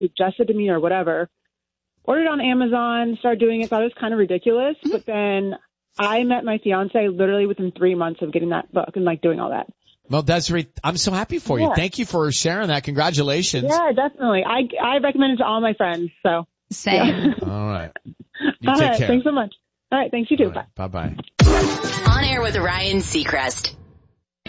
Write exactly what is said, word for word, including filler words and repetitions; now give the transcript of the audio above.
suggested to me or whatever. Ordered on Amazon, started doing it, thought it was kind of ridiculous, mm-hmm. but then I met my fiance literally within three months of getting that book and like doing all that. Well, Desiree, I'm so happy for you. Yeah. Thank you for sharing that. Congratulations. Yeah, definitely. I, I recommend it to all my friends, so. Same. Yeah. All right. You all take right, care. thanks so much. All right, thanks you too. Right, bye. bye-bye. On Air with Ryan Seacrest.